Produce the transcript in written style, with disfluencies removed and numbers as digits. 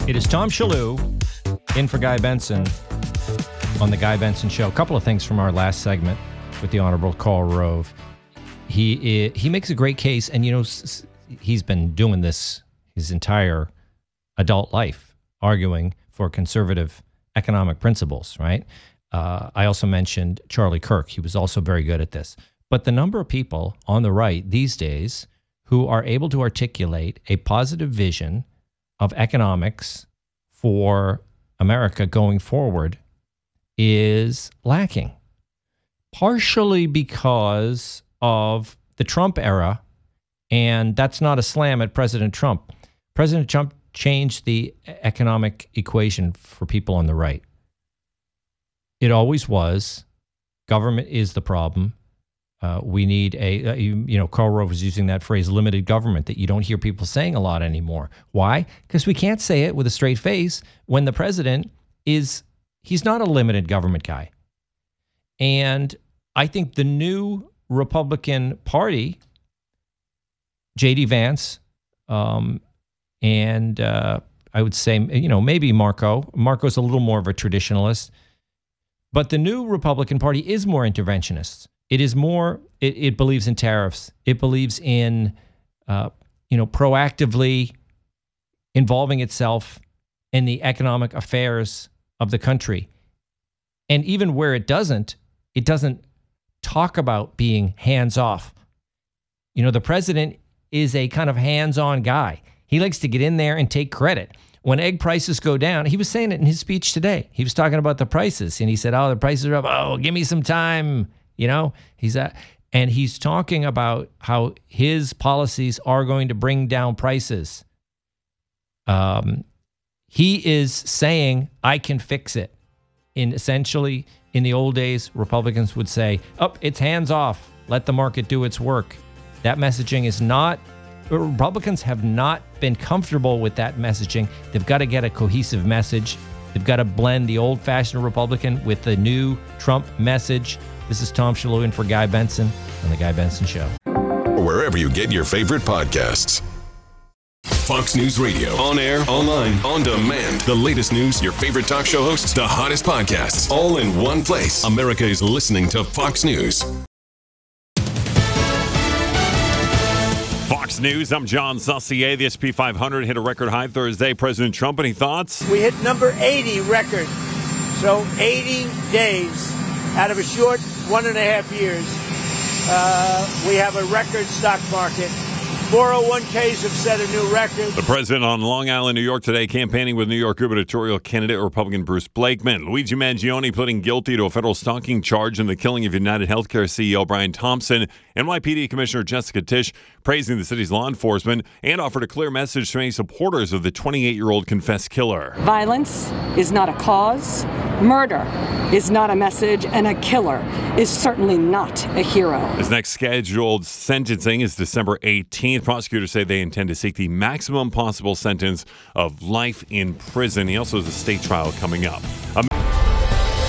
It is Tom Shalhoub in for Guy Benson on The Guy Benson Show. A couple of things from our last segment with the Honorable Karl Rove. He makes a great case, and you know he's been doing this his entire adult life, arguing for conservative economic principles, right? I also mentioned Charlie Kirk. He was also very good at this. But the number of people on the right these days who are able to articulate a positive vision of economics for America going forward is lacking, partially because of the Trump era, and that's not a slam at President Trump. President Trump changed the economic equation for people on the right. It always was, government is the problem. We need Karl Rove was using that phrase, limited government, that you don't hear people saying a lot anymore. Why? Because we can't say it with a straight face when the president he's not a limited government guy. And I think the new Republican Party, J.D. Vance, and I would say, maybe Marco's a little more of a traditionalist, but the new Republican Party is more interventionist. It is more, it believes in tariffs. It believes in, proactively involving itself in the economic affairs of the country. And even where it doesn't talk about being hands-off. The president is a kind of hands-on guy. He likes to get in there and take credit. When egg prices go down, he was saying it in his speech today. He was talking about the prices, and he said, the prices are up. Oh, give me some time. He's talking about how his policies are going to bring down prices. He is saying, I can fix it. Essentially, in the old days, Republicans would say, it's hands off. Let the market do its work. That messaging is not, Republicans have not been comfortable with that messaging. They've got to get a cohesive message. They've got to blend the old-fashioned Republican with the new Trump message. This is Tom Shalhoub in for Guy Benson on The Guy Benson Show. Wherever you get your favorite podcasts. Fox News Radio. On air, online, on demand. The latest news, your favorite talk show hosts, the hottest podcasts, all in one place. America is listening to Fox News. Fox News, I'm John Saucier. The SP 500 hit a record high Thursday. President Trump, any thoughts? We hit number 80 record. So 80 days out of a short 1.5 years, we have a record stock market. 401ks have set a new record. The president on Long Island, New York today, campaigning with New York gubernatorial candidate Republican Bruce Blakeman. Luigi Mangione pleading guilty to a federal stalking charge in the killing of United Healthcare CEO Brian Thompson. NYPD Commissioner Jessica Tisch praising the city's law enforcement and offered a clear message to any supporters of the 28-year-old confessed killer. Violence is not a cause. Murder is not a message, and a killer is certainly not a hero. His next scheduled sentencing is December 18th. Prosecutors say they intend to seek the maximum possible sentence of life in prison. He also has a state trial coming up.